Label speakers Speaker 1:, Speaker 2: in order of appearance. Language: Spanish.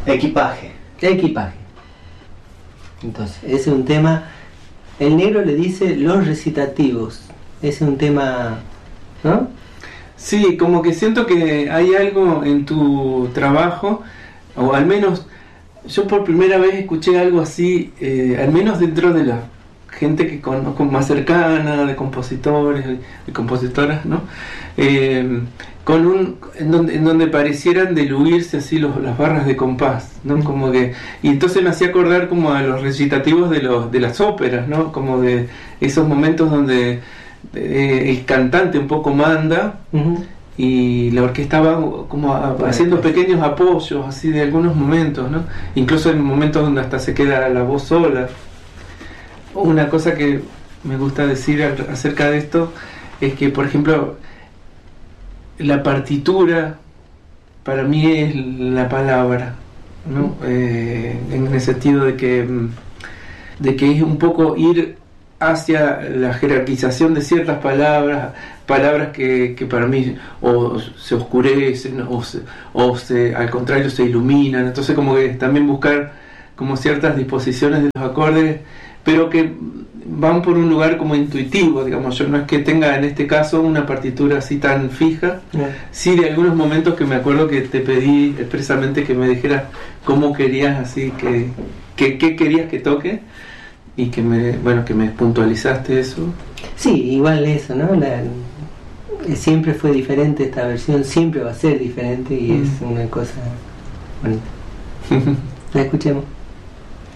Speaker 1: Equipaje.
Speaker 2: Equipaje. Entonces, ese es un tema. El negro le dice los recitativos. Ese es un tema, ¿no?
Speaker 3: Sí, como que siento que hay algo en tu trabajo, o al menos yo por primera vez escuché algo así, al menos dentro de la gente que conozco más cercana, de compositores, de compositoras, ¿no? En donde parecieran diluirse así las barras de compás, ¿no? Como que, y entonces me hacía acordar como a los recitativos de las óperas, ¿no? Como de esos momentos donde el cantante un poco manda,
Speaker 2: Uh-huh.
Speaker 3: y la orquesta va como haciendo pequeños apoyos así de algunos momentos, ¿no? Incluso en momentos donde hasta se queda la voz sola. Una cosa que me gusta decir acerca de esto es que, por ejemplo, la partitura para mí es la palabra, ¿no? En el sentido de que es un poco ir hacia la jerarquización de ciertas palabras que para mí o se oscurecen o al contrario se iluminan. Entonces como que también buscar como ciertas disposiciones de los acordes, pero que van por un lugar como intuitivo, digamos. Yo no es que tenga en este caso una partitura así tan fija, sí de algunos momentos que me acuerdo que te pedí expresamente que me dijeras cómo querías así, qué querías que toque, y que me puntualizaste eso.
Speaker 2: Sí, igual eso, ¿no? Siempre fue diferente esta versión, siempre va a ser diferente y es una cosa bonita. La escuchemos.